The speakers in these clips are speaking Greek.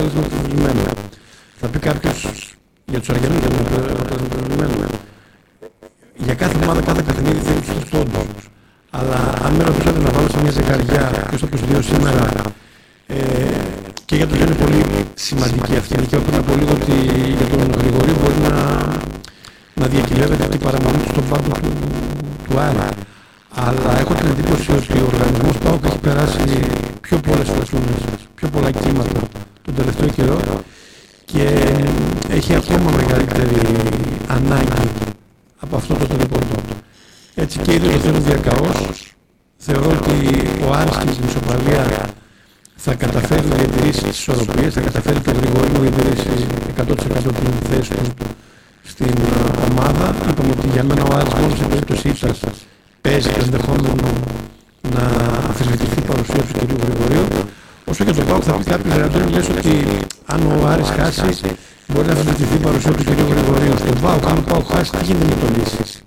αποτέλεσμα τριβλημένο. Θα πει κάποιος για τους Αργιανούς δεν είναι αποτέλεσμα τριβλημένο. Για κάθε ομάδα, κάθε παιχνίδι θέλει τους πόντους. Αλλά αν με ρωτήσατε να βάλω σε μια ζευγαριά ποιος από τους δύο σήμερα, και για τους δύο είναι πολύ σημαντική αυτή. Και όπως είπα πολύ ότι για τον Γρηγορίου μπορεί να διακυβεύεται αυτή η παραμονή του στον πάγκο του Άρη. Αλλά έχω την εντύπωση ότι ο οργανισμός ΠΑΟΚ έχει περάσει πιο πολλές φορτούνες, πιο πολλά κύματα τον τελευταίο καιρό και έχει ακόμα μεγαλύτερη ανάγκη από αυτό το τρίποντο. Έτσι και οι δύο το θέλουν διακαώς. Θεωρώ ότι ο Άρης και την ισοπαλία θα καταφέρει να διατηρήσει τις ισορροπίες, θα καταφέρει το Γρηγορίου να διατηρήσει 100% την θέση του στην ομάδα. Είπαμε ότι για μένα ο Άρης μόνο σε περίπτωση ήττας παίζει το ενδεχόμενο να αμφισβητηθεί η παρουσία του κ. Γρηγορίου. Όσο και το ΠΑΟΚ θα πει κάποιος Ρεαντώνη, λες ότι αν ο Άρης χάσει μπορεί να αμφισβητηθεί η παρουσία του κ. Γρηγορίου. Στον ΠΑΟΚ, αν ο ΠΑΟΚ χάσει, τι γίνεται με το Λύση?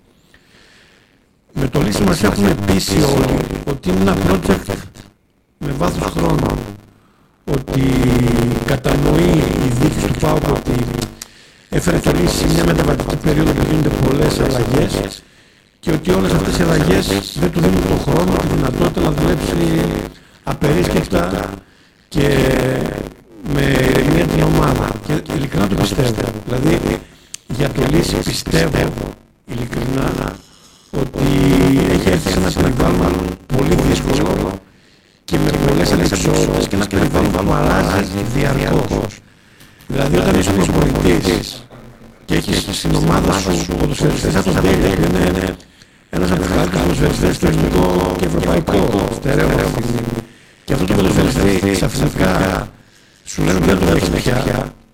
Με το Λύση μας έχουν πείσει όλοι ότι είναι ένα project με βάθος χρόνου. Ότι κατανοεί η διοίκηση του ΠΑΟΚ ότι έφερε το Λύση σε μια μεταβατική περίοδο που γίνονται πολλές αλλαγές και ότι όλες αυτές οι αλλαγές δεν του δίνουν τον χρόνο, τη δυνατότητα να δουλέψει απερίσκεπτα και με ηρεμία την ομάδα. Και ειλικρινά το πιστεύω. Δηλαδή για το Λύση πιστεύω ειλικρινά ότι έχει έρθει σε ένα περιβάλλον πολύ δύσκολο και με πολλές ανεξαρτησότητες και ένα περιβάλλον που αλλάζει διαρκώς. Δηλαδή όταν είσαι προπονητής και έχεις στην ομάδα σου ποδοσφαιριστές σαν τον Τέλη, που είναι ένας από τους καλύτερους ποδοσφαιριστές στο ελληνικό και ευρωπαϊκό στερέο και αυτό το ποδοσφαιριστή ξαφνικά σου λένε δεν το έχεις πια,